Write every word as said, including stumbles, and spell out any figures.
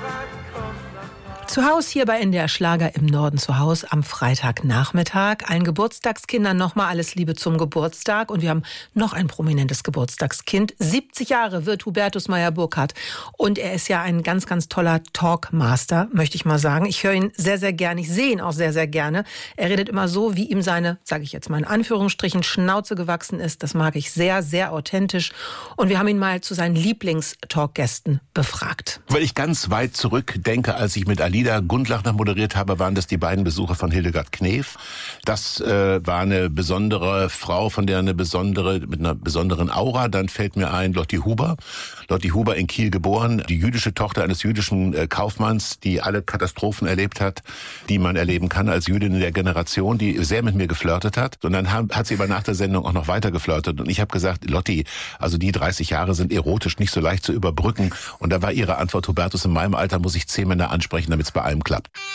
Zu Haus hier bei N D R Schlager im Norden zu Haus am Freitagnachmittag. Allen Geburtstagskindern nochmal alles Liebe zum Geburtstag. Und wir haben noch ein prominentes Geburtstagskind. siebzig Jahre wird Hubertus Meyer-Burkhardt. Und er ist ja ein ganz, ganz toller Talkmaster, möchte ich mal sagen. Ich höre ihn sehr, sehr gerne. Ich sehe ihn auch sehr, sehr gerne. Er redet immer so, wie ihm seine, sage ich jetzt mal in Anführungsstrichen, Schnauze gewachsen ist. Das mag ich sehr, sehr authentisch. Und wir haben ihn mal zu seinen Lieblingstalkgästen befragt. Weil ich ganz weit zurückdenke, als ich mit Alida Gundlach moderiert habe, waren das die beiden Besuche von Hildegard Knef. Das äh, war eine besondere Frau, von der eine besondere, mit einer besonderen Aura. Dann fällt mir ein Lotti Huber. Lotti Huber in Kiel geboren, die jüdische Tochter eines jüdischen äh, Kaufmanns, die alle Katastrophen erlebt hat, die man erleben kann als Jüdin in der Generation, die sehr mit mir geflirtet hat. Und dann hat, hat sie aber nach der Sendung auch noch weiter geflirtet. Und ich habe gesagt, Lotti, also die dreißig Jahre sind erotisch nicht so leicht zu überbrücken. Und da war ihre Antwort, Hubertus, in meinem Alter muss ich zehn Männer ansprechen, damit es bei allem klappt.